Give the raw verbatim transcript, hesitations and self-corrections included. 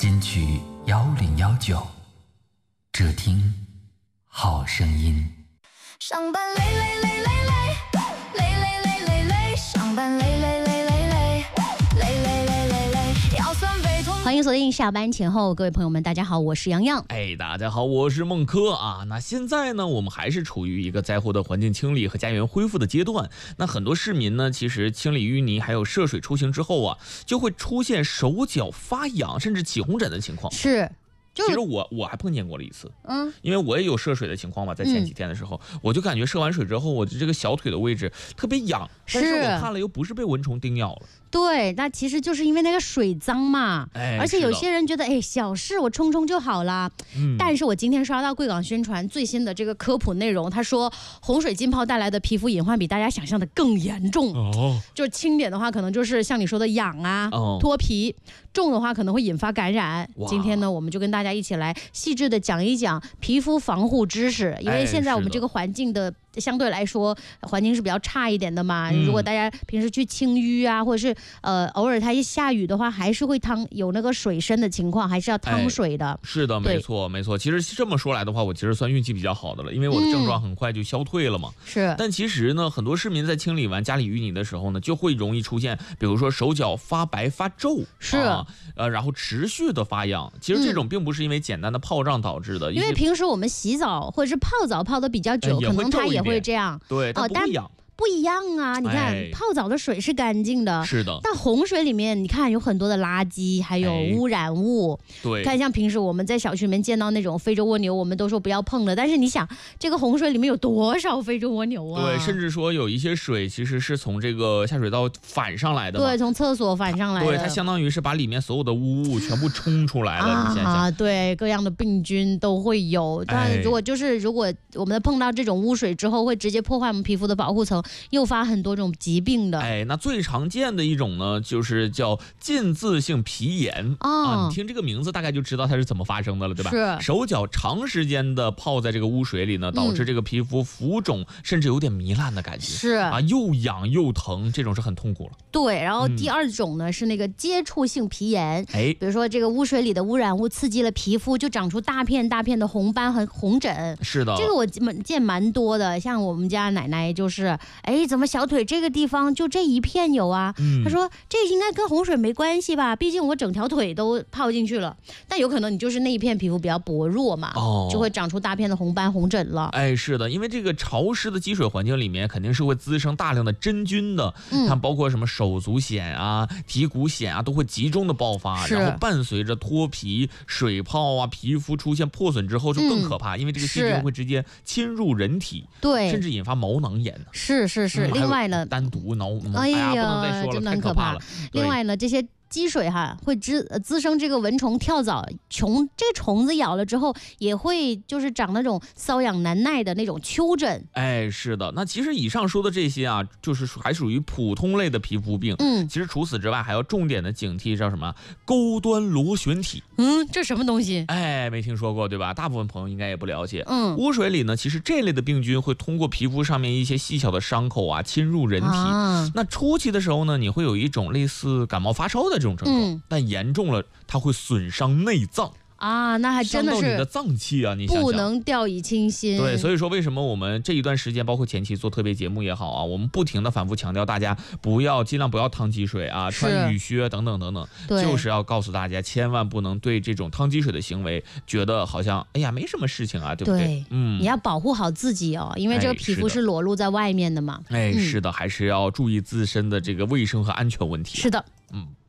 金曲幺零幺九，只听好声音。 上班累累累累累，累累累累累，上班累累累累累，累累累累累，腰酸背痛。 欢迎锁定下班前后，各位朋友们，大家好，我是洋洋。 哎，大家好，我是孟科啊。那现在呢，我们还是处于一个灾后的环境清理和家园恢复的阶段。那很多市民呢，其实清理淤泥还有涉水出行之后啊，就会出现手脚发痒，甚至起红疹的情况。 是。 其实我我还碰见过了一次， 嗯， 因为我也有涉水的情况嘛，在前几天的时候，嗯、我就感觉涉完水之后，我这个小腿的位置特别痒，但是我看了又不是被蚊虫叮咬了。 对，那其实就是因为那个水脏嘛， 哎， 而且有些人觉得，哎，小事我冲冲就好了。嗯，但是我今天刷到贵港宣传最新的这个科普内容，他说洪水浸泡带来的皮肤隐患比大家想象的更严重。哦，就是轻点的话，可能就是像你说的痒啊、哦、脱皮；重的话，可能会引发感染。今天呢，我们就跟大家一起来细致的讲一讲皮肤防护知识，因为现在我们这个环境的。相对来说环境是比较差一点的嘛、嗯、如果大家平时去清淤啊，或者是呃偶尔它一下雨的话，还是会汤有那个水深的情况，还是要汤水的、哎、 是的，没错没错。其实这么说来的话，我其实算运气比较好的了，因为我的症状很快就消退了嘛、嗯、是。但其实呢，很多市民在清理完家里淤泥的时候呢，就会容易出现比如说手脚发白发皱， 是、 啊、呃，然后持续的发痒。其实这种并不是因为简单的泡胀导致的、嗯、 因为平时我们洗澡或者是泡澡泡的比较久、呃、可能它也会这样， 对，它不会痒、哦、 不一样啊！你看、哎、泡澡的水是干净的， 是的， 但洪水里面你看有很多的垃圾，还有污染物。哎、 对， 看像平时我们在小区里面见到那种非洲蜗牛，我们都说不要碰的，但是你想，这个洪水里面有多少非洲蜗牛啊？ 对，甚至说有一些水其实是从这个下水道反上来的， 对，从厕所反上来的， 对，它相当于是把里面所有的污物全部冲出来了。啊，你想想， 对，各样的病菌都会有。但如果就是、哎、如果我们碰到这种污水之后，会直接破坏我们皮肤的保护层，诱发很多种疾病的。 哎，那最常见的一种呢，就是叫浸渍性皮炎、哦、啊。你听这个名字大概就知道它是怎么发生的了，对吧？ 是。 手脚长时间的泡在这个污水里呢，导致这个皮肤浮肿、嗯，甚至有点糜烂的感觉。 是啊，又痒又疼，这种是很痛苦了。 对，然后第二种呢、嗯、是那个接触性皮炎。 哎， 比如说这个污水里的污染物刺激了皮肤，就长出大片大片的红斑和红疹。 是的， 这个我见蛮多的，像我们家奶奶就是，哎，怎么小腿这个地方就这一片有啊？嗯，她说这应该跟洪水没关系吧，毕竟我整条腿都泡进去了。但有可能你就是那一片皮肤比较薄弱嘛，哦，就会长出大片的红斑红疹了。 哎，是的，因为这个潮湿的积水环境里面肯定是会滋生大量的真菌的，嗯，它包括什么手足癣啊、蹄骨癣啊，都会集中的爆发，然后伴随着脱皮、水泡啊，皮肤出现破损之后就更可怕，嗯、因为这个细菌会直接侵入人体， 对， 甚至引发毛囊炎。 是是是，嗯、另外呢， 单独脑， 哎呀， 不能再说了， 真的很可怕了。 另外呢，这些积水哈会滋滋生这个蚊虫跳蚤，虫这个虫子咬了之后也会就是长那种瘙痒难耐的那种丘疹。 哎，是的，那其实以上说的这些啊，就是还属于普通类的皮肤病。嗯，其实除此之外还要重点的警惕叫什么？钩端螺旋体。 嗯，这什么东西？ 哎，没听说过对吧？大部分朋友应该也不了解。嗯，污水里呢，其实这类的病菌会通过皮肤上面一些细小的伤口啊侵入人体。啊、那初期的时候呢，你会有一种类似感冒发烧的这种症状，嗯、但严重了它会损伤内脏啊，那还真的是伤到你的脏器啊！你想想， 不能掉以轻心。 对，所以说为什么我们这一段时间，包括前期做特别节目也好啊，我们不停的反复强调大家不要尽量不要趟积水啊，穿雨靴等等等等，就是要告诉大家，千万不能对这种趟积水的行为觉得好像哎呀没什么事情啊，对不对？ 对，嗯，你要保护好自己哦，因为这个皮肤是裸露在外面的嘛。 哎，是的，嗯、还是要注意自身的这个卫生和安全问题。 是的， 嗯。